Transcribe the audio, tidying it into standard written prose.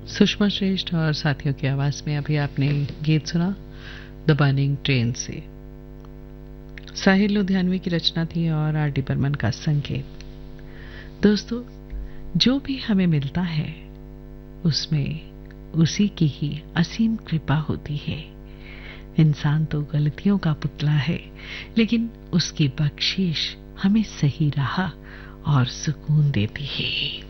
सुषमा श्रेष्ठ और साथियों की आवाज में अभी आपने गीत सुना द बर्निंग ट्रेन से। साहिर लुधियानवी की रचना थी और आर डी बर्मन का संगीत। दोस्तों, जो भी हमें मिलता है उसमें उसी की ही असीम कृपा होती है। इंसान तो गलतियों का पुतला है, लेकिन उसकी बख्शीश हमें सही राह और सुकून देती है।